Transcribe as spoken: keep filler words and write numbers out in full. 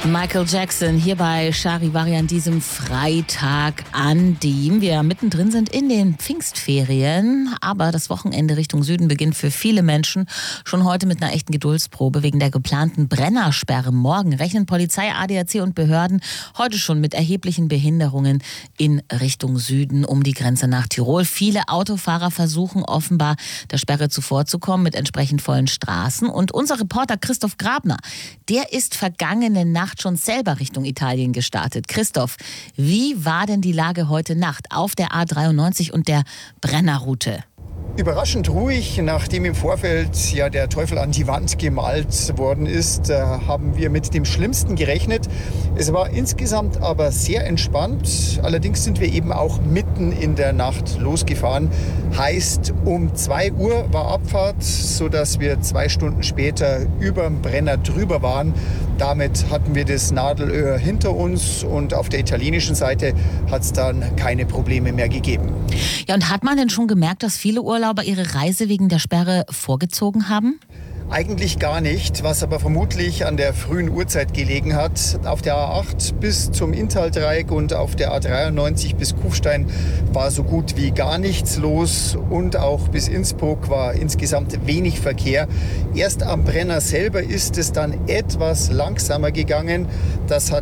Michael Jackson hier bei Charivari an diesem Freitag, an dem wir mittendrin sind in den Pfingstferien. Aber das Wochenende Richtung Süden beginnt für viele Menschen schon heute mit einer echten Geduldsprobe. Wegen der geplanten Brennersperre morgen rechnen Polizei, A D A C und Behörden heute schon mit erheblichen Behinderungen in Richtung Süden um die Grenze nach Tirol. Viele Autofahrer versuchen offenbar der Sperre zuvorzukommen mit entsprechend vollen Straßen. Und unser Reporter Christoph Grabner, der ist vergangene Nacht schon selber Richtung Italien gestartet. Christoph, wie war denn die Lage heute Nacht auf der A dreiundneunzig und der Brennerroute? Überraschend ruhig, nachdem im Vorfeld ja der Teufel an die Wand gemalt worden ist, äh, haben wir mit dem Schlimmsten gerechnet. Es war insgesamt aber sehr entspannt. Allerdings sind wir eben auch mitten in der Nacht losgefahren. Heißt, um zwei Uhr war Abfahrt, sodass wir zwei Stunden später über dem Brenner drüber waren. Damit hatten wir das Nadelöhr hinter uns und auf der italienischen Seite hat es dann keine Probleme mehr gegeben. Ja, und hat man denn schon gemerkt, dass viele Urlauber ihre Reise wegen der Sperre vorgezogen haben? Eigentlich gar nicht, was aber vermutlich an der frühen Uhrzeit gelegen hat. Auf der A acht bis zum Inntal-Dreieck und auf der A dreiundneunzig bis Kufstein war so gut wie gar nichts los und auch bis Innsbruck war insgesamt wenig Verkehr. Erst am Brenner selber ist es dann etwas langsamer gegangen. Das hat